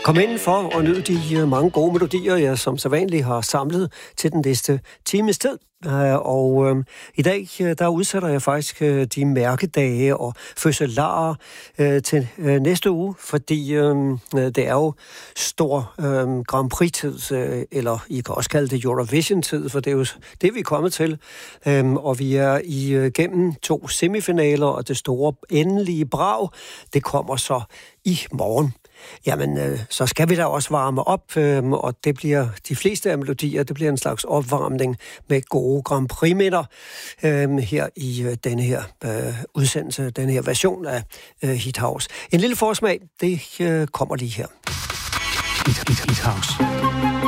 Kom ind for at nyde de mange gode melodier, jeg som sædvanligt har samlet til den næste times tid. Og i dag, der udsætter jeg faktisk de mærkedage og fødselarer til næste uge, fordi det er jo stor Grand Prix-tid, eller I kan også kalde det Eurovision-tid, for det er jo det, vi er kommet til. Og vi er igennem 2 semifinaler, og det store endelige brag, det kommer så i morgen. Jamen, så skal vi da også varme op, og det bliver de fleste af melodier, det bliver en slags opvarmning med gode Grand Prix-minder her i denne her udsendelse, denne her version af Hit House. En lille forsmag, det kommer lige her. Hit House.